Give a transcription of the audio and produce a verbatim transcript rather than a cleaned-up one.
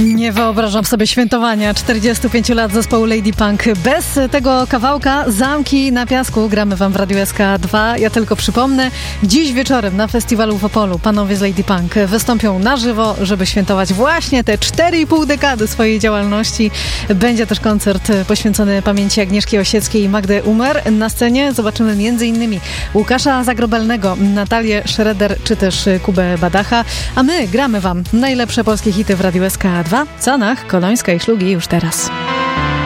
Nie wyobrażam sobie świętowania czterdziestu pięciu lat zespołu Lady Punk. Bez tego kawałka Zamki na piasku gramy wam w Radiu S K dwa. Ja tylko przypomnę, dziś wieczorem na festiwalu w Opolu panowie z Lady Punk wystąpią na żywo, żeby świętować właśnie te cztery i pół dekady swojej działalności. Będzie też koncert poświęcony pamięci Agnieszki Osieckiej i Magdy Umer. Na scenie zobaczymy między innymi Łukasza Zagrobelnego, Natalię Schroeder czy też Kubę Badacha. A my gramy wam najlepsze polskie hity w Radiu S K dwa. Sanach, Kolońska i Szlugi już teraz.